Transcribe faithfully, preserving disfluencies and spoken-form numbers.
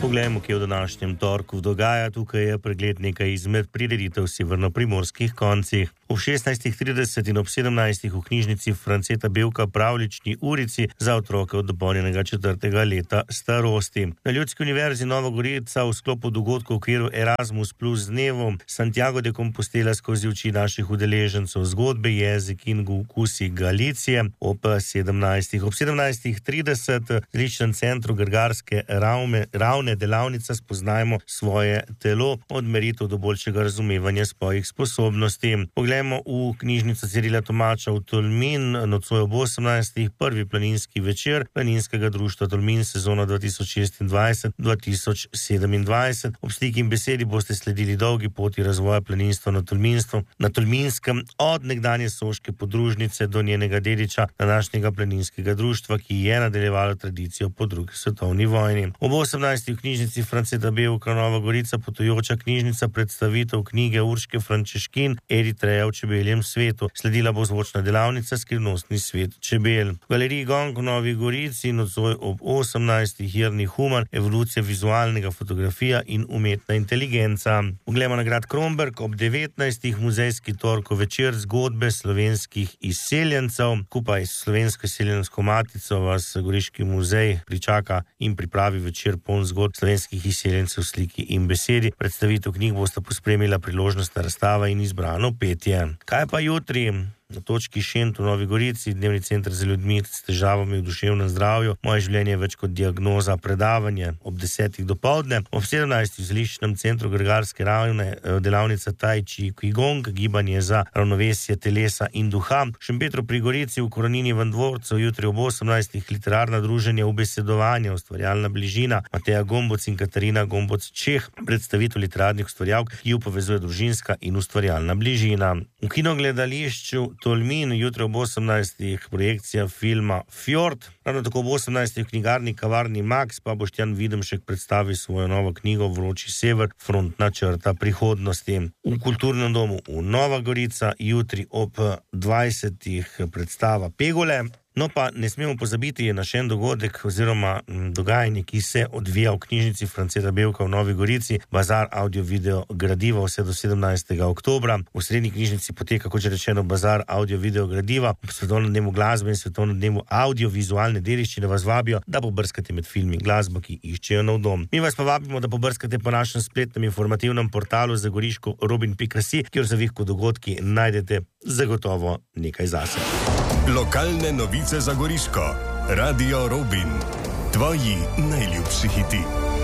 Poglejmo, kje v današnjem torku dogaja. Tukaj je pregled nekaj izmed prireditev v severno-primorskih koncih. Ob šestnajstih trideset in ob sedemnajstih v knjižnici Franceta Bevka pravljični urici za otroke od dopolnjenega četrtega leta starosti. Na Ljudski univerzi Nova Gorica v sklopu dogodkov v okviru Erasmus plus dnevov Santiago de Compostela skozi oči naših udeležencev zgodbe, jezik in okusi Galicije ob sedemnajstih. Ob sedemnajstih trideset v Ličnem centru Grgarske ravne, ravne delavnica Spoznajmo svoje telo, od meritev do boljšega razumevanja svojih sposobnosti. Poglejmo v knjižnico Cirila Tomača v Tolmin, nocoj ob osemnajstih prvi planinski večer Planinskega društva Tolmin sezona dva tisoč šestindvajset dva tisoč sedemindvajset. Ob Sliki in besedi boste sledili dolgi poti razvoja planinstva na Tolminstvu, na Tolminskem, od nekdanje soške podružnice do njenega dediča, današnjega planinskega društva, ki je nadaljevalo tradicijo po drugi svetovni vojni. Ob osemnajstih v knjižnici Franceta Bevka Nova Gorica potujoča knjižnica predstavitev knjige Urške Frančeškin Eritreja v čebeljem svetu. Sledila bo zvočna delavnica Skrivnostni svet čebel. V galeriji Gong v Novi Gorici nocoj ob osemnajstih Jernej Human, evolucija vizualnega fotografija in umetna inteligenca. Poglejmo na grad Kromberk ob devetnajstih muzejski torkov večer zgodbe slovenskih izseljencev. Skupaj s Slovensko izseljensko matico vas Goriški muzej pričaka in pripravi večer poln zgodb slovenskih izseljencev v sliki in besedi. Predstavitev knjig bosta pospremila priložnostna razstava in izbrano petje. Kaj pa jutri? Na točki Šent v Novi Gorici, dnevni center za ljudmi s težavami v duševnem zdravju. Moje življenje je več kot diagnoza, predavanje ob desetih dopoldne. Ob sedemnajstih v Ličnem centru Grgarske ravne delavnica Tai Chi Qigong, gibanje za ravnovesje telesa in duha. V Šempetru pri Gorici v Koronini v dvorcu jutri ob osemnajstih literarna druženja ubesedovanja, ustvarjalna bližina. Mateja Gomboc in Katarina Gomboc Čeh, predstavitev literarnih ustvarjalk, ki ju povezuje družinska in ustvarjalna bližina. V kinogledališču Tolmin jutri ob osemnajstih projekcija filma Fjord. Ravno tako ob osemnajstih v knjigarni Kavarni Max pa Boštjan Videmšek predstavi svojo novo knjigo Vroči sever, frontna črta prihodnosti. V Kulturnem domu v Nova Gorica jutri ob dvajsetih predstava Pegole. No pa ne smemo pozabiti na še en dogodek oziroma dogajanje, ki se odvija v knjižnici Franceta Bevka v Novi Gorici, bazar audio-video gradiva vse do sedemnajstega oktobra. V srednji knjižnici poteka, kot že rečeno, bazar audio-video gradiva. Ob svetovnem dnevu glasbe in svetovnem dnevu audio-vizualne dediščine vas vabijo, da pobrskate med filmi in glasbo, ki iščejo nov dom. Mi vas pa vabimo, da pobrskate po našem spletnem informativnem portalu za Goriško robin pika si, kjer za vihko dogodki najdete zagotovo nekaj zase. Lokalne novice za Goriško. Radio Robin. Tvoji najljubši hiti.